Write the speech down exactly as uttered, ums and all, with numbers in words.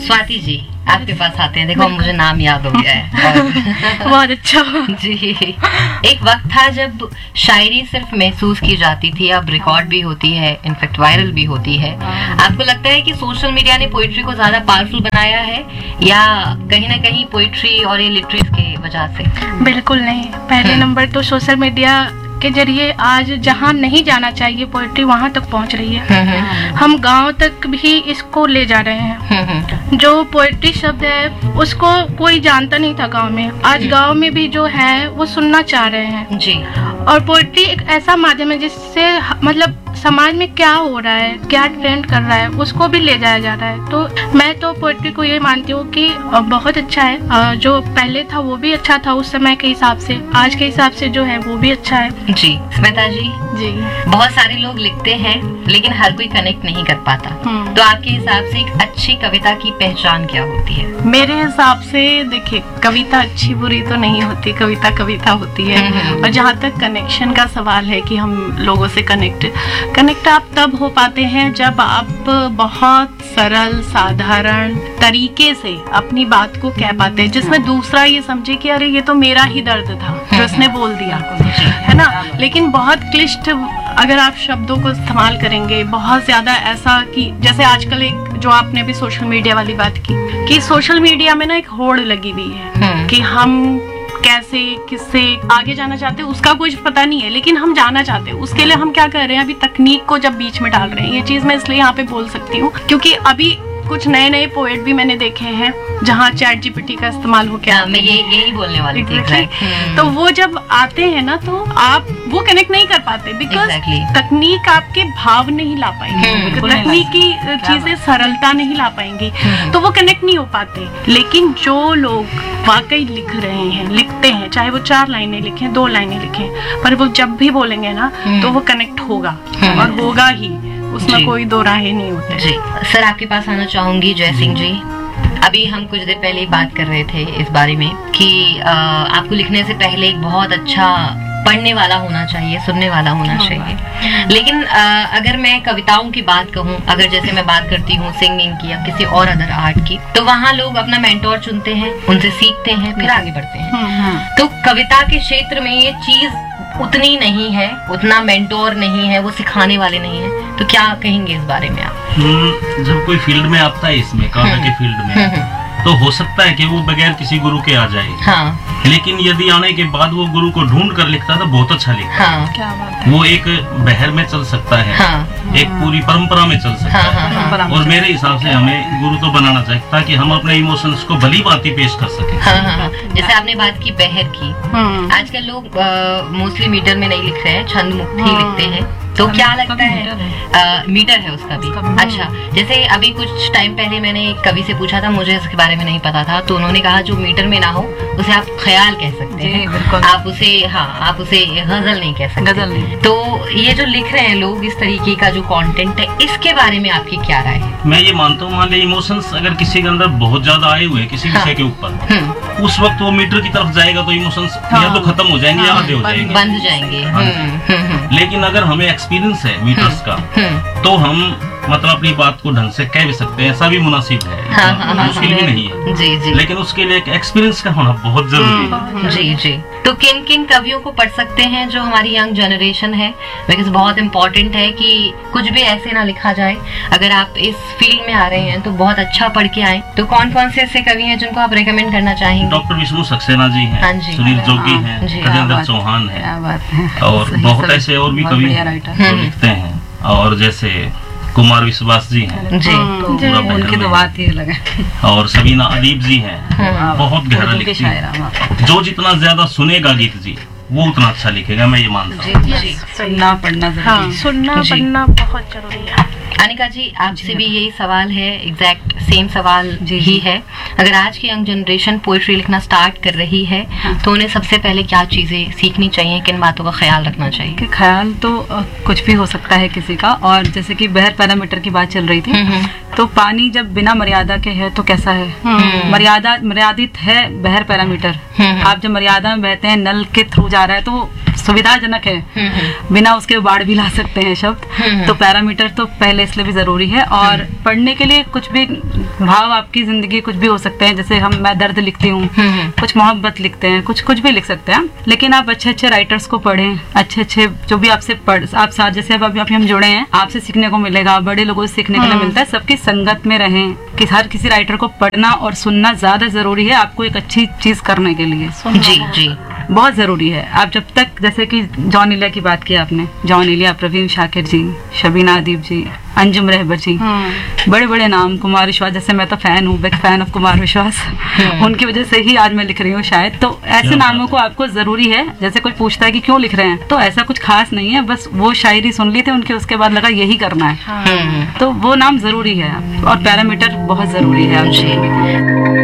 स्वाति जी आपके पास आते हैं। देखो मुझे नाम याद हो गया है और बहुत अच्छा जी। एक वक्त था जब शायरी सिर्फ महसूस की जाती थी, अब रिकॉर्ड भी होती है, इनफैक्ट वायरल भी होती है। आपको लगता है कि सोशल मीडिया ने पोइट्री को ज्यादा पावरफुल बनाया है या कहीं ना कहीं पोइट्री और ये लिटरेचर के वजह से? बिल्कुल नहीं। पहले नंबर तो सोशल मीडिया के जरिए आज जहाँ नहीं जाना चाहिए पोइट्री वहाँ तक पहुँच रही है। हम गांव तक भी इसको ले जा रहे हैं। जो पोइट्री शब्द है उसको कोई जानता नहीं था गांव में, आज गांव में भी जो है वो सुनना चाह रहे हैं जी। और पोइट्री एक ऐसा माध्यम है जिससे मतलब समाज में क्या हो रहा है, क्या ट्रेंड कर रहा है, उसको भी ले जाया जा रहा है। तो मैं तो पोइट्री को ये मानती हूँ कि बहुत अच्छा है। जो पहले था वो भी अच्छा था उस समय के हिसाब से, आज के हिसाब से जो है वो भी अच्छा है जी। स्मिता जी जी, बहुत सारे लोग लिखते हैं लेकिन हर कोई कनेक्ट नहीं कर पाता, तो आपके हिसाब से एक अच्छी कविता की पहचान क्या होती है? मेरे हिसाब से देखिए, कविता अच्छी बुरी तो नहीं होती, कविता कविता होती है। और जहाँ तक कनेक्शन का सवाल है कि हम लोगों से कनेक्ट कनेक्ट आप तब हो पाते हैं जब आप बहुत सरल साधारण तरीके से अपनी बात को कह पाते हैं, जिसमें दूसरा ये समझे कि अरे ये तो मेरा ही दर्द था जो उसने बोल दिया, है ना। लेकिन बहुत क्लिष्ट अगर आप शब्दों को इस्तेमाल करेंगे, बहुत ज्यादा ऐसा कि जैसे आजकल एक जो आपने भी सोशल मीडिया वाली बात की कि सोशल मीडिया में ना एक होड़ लगी हुई है कि हम कैसे किससे आगे जाना चाहते हैं उसका कुछ पता नहीं है, लेकिन हम जाना चाहते हैं। उसके लिए हम क्या कर रहे हैं, अभी तकनीक को जब बीच में डाल रहे हैं। ये चीज मैं इसलिए यहाँ पे बोल सकती हूँ क्योंकि अभी कुछ नए नए पोएट भी मैंने देखे हैं जहाँ चैट जीपीटी का इस्तेमाल हो गया। मैं ये यही बोलने वाली थी। exactly. तो वो जब आते हैं ना तो आप वो कनेक्ट नहीं कर पाते बिकॉज exactly. तकनीक आपके भाव नहीं ला पाएंगी, तकनीक की चीजें सरलता नहीं ला पाएंगी, तो वो कनेक्ट नहीं हो पाते। लेकिन जो लोग वाकई लिख रहे हैं, लिखते हैं, चाहे वो चार लाइनें लिखें, दो लाइनें लिखें, पर वो जब भी बोलेंगे ना तो वो कनेक्ट होगा और होगा ही, उसमें कोई दो राहें नहीं होते। जी सर, आपके पास आना चाहूंगी जय सिंह जी। अभी हम कुछ देर पहले ही बात कर रहे थे इस बारे में कि आ, आपको लिखने से पहले एक बहुत अच्छा पढ़ने वाला होना चाहिए, सुनने वाला होना चाहिए। लेकिन आ, अगर मैं कविताओं की बात कहूँ, अगर जैसे मैं बात करती हूँ सिंगिंग की या किसी और अदर आर्ट की, तो वहाँ लोग अपना मेंटोर चुनते हैं, उनसे सीखते हैं, फिर आगे बढ़ते हैं। तो कविता के क्षेत्र में ये चीज उतनी नहीं है, उतना मेंटोर नहीं है, वो सिखाने वाले नहीं है, तो क्या कहेंगे इस बारे में आप? जब कोई फील्ड में आता है, इसमें काव्य के फील्ड में, तो हो सकता है कि वो बगैर किसी गुरु के आ जाए। हाँ। लेकिन यदि आने के बाद वो गुरु को ढूंढ कर लिखता तो बहुत अच्छा लिखता। हाँ। क्या बात है। वो एक बहर में चल सकता है। हाँ। एक पूरी परंपरा में चल सकता हाँ, है। हाँ, हाँ, और मेरे हिसाब से हमें गुरु तो बनाना चाहिए ताकि हम अपने इमोशंस को भली भांति पेश कर सके। हाँ, हाँ, हाँ। जैसे आपने बात की बहर की, आजकल लोग मोस्टली मीटर में नहीं लिख रहे हैं, छंद मुक्त ही लिखते हैं, तो क्या लगता है? आ, मीटर है उसका भी। अच्छा, जैसे अभी कुछ टाइम पहले मैंने एक कवि से पूछा था, मुझे इसके बारे में नहीं पता था, तो उन्होंने कहा जो मीटर में ना हो उसे आप ख्याल कह सकते हैं, आप उसे हाँ आप उसे गजल नहीं कह सकते। गजल नहीं। तो ये जो लिख रहे हैं लोग, इस तरीके का जो कंटेंट है, इसके बारे में आपकी क्या राय है? मैं ये मानता हूँ, मान लीजिए इमोशंस अगर किसी के अंदर बहुत ज्यादा आए हुए हैं किसी विषय के ऊपर, उस वक्त वो मीटर की तरफ जाएगा तो इमोशंस या तो खत्म हो जाएंगे या आधे हो जाएंगे, बंद हो जाएंगे। लेकिन अगर हमें एक्सपीरियंस है मीटर्स का, तो हम मतलब अपनी बात को ढंग से कह भी सकते हैं, ऐसा भी मुनासिब है। हाँ, हाँ, मुश्किल भी नहीं है। जी जी। लेकिन उसके लिए एक एक्सपीरियंस का होना बहुत जरूरी है। जी जी। तो किन किन कवियों को पढ़ सकते हैं जो हमारी यंग जनरेशन है? बिकॉज बहुत इम्पोर्टेंट है कि कुछ भी ऐसे ना लिखा जाए। अगर आप इस फील्ड में आ रहे हैं तो बहुत अच्छा पढ़ के आए। तो कौन कौन से ऐसे कवि हैं जिनको आप रेकमेंड करना चाहेंगे? डॉक्टर विष्णु सक्सेना जी हैं, सुनील जोगी हैं, गजेंद्र चौहान हैं, और बहुत ऐसे और भी कवि जो लिखते हैं, और जैसे कुमार विश्वास जी हैं जी, पूरा उनकी तो बात ही अलग है, और सबीना अदीब जी हैं, बहुत गहरा लिखती हैं। जो जितना ज्यादा सुनेगा गीत जी वो उतना अच्छा लिखेगा, मैं ये मानता हूँ। सुनना पढ़ना हाँ, सुनना पढ़ना बहुत जरूरी है। अनिका जी, आपसे भी यही सवाल है, एग्जैक्ट सेम सवाल ही है। अगर आज की यंग जनरेशन पोएट्री लिखना स्टार्ट कर रही है, हाँ, तो उन्हें सबसे पहले क्या चीजें सीखनी चाहिए, किन बातों का ख्याल रखना चाहिए? कि ख्याल तो कुछ भी हो सकता है किसी का, और जैसे कि बहर पैरामीटर की बात चल रही थी, तो पानी जब बिना मर्यादा के है तो कैसा है? मर्यादा मर्यादित है बहर पैरामीटर। आप जब मर्यादा में बहते हैं, नल के थ्रू जा रहा है तो सुविधाजनक है, बिना उसके बाढ़ भी ला सकते हैं शब्द। तो पैरामीटर तो पहले इसलिए भी जरूरी है। और पढ़ने के लिए कुछ भी भाव आपकी जिंदगी कुछ भी हो सकते हैं, जैसे हम मैं दर्द लिखती हूँ, कुछ मोहब्बत लिखते हैं, कुछ कुछ भी लिख सकते हैं। लेकिन आप अच्छे अच्छे राइटर्स को पढ़ें, अच्छे अच्छे जो भी आपसे पढ़ आप साथ जैसे अभी अभी हम जुड़े हैं, आपसे सीखने को मिलेगा, बड़े लोगों से सीखने के लिए मिलता है। सबकी संगत में रहें कि हर किसी राइटर को पढ़ना और सुनना ज्यादा जरूरी है आपको एक अच्छी चीज करने के लिए। जी जी बहुत जरूरी है। आप जब तक, जैसे कि जॉन इलिया की बात की आपने, जॉन इलिया, प्रवीण शाकिर जी, शबीना अदीब जी, अंजुम रहबर जी, बड़े बड़े नाम, कुमार विश्वास, जैसे मैं तो फैन हूँ, बिग फैन ऑफ कुमार विश्वास, उनकी वजह से ही आज मैं लिख रही हूँ शायद। तो ऐसे नामों को आपको जरूरी है। जैसे कोई पूछता है कि क्यों लिख रहे हैं, तो ऐसा कुछ खास नहीं है, बस वो शायरी सुन ली थी उनके, उसके बाद लगा यही करना है, तो वो नाम जरूरी है। और पैरामीटर बहुत जरूरी है।